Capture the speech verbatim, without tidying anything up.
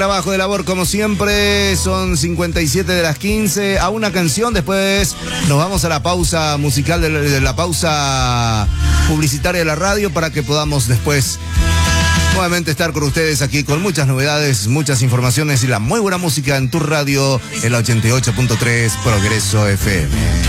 Trabajo de labor como siempre, son cincuenta y siete de las quince, a una canción, después nos vamos a la pausa musical, de la, de la pausa publicitaria de la radio para que podamos después nuevamente estar con ustedes aquí con muchas novedades, muchas informaciones y la muy buena música en tu radio, en la ochenta y ocho punto tres Progreso F M.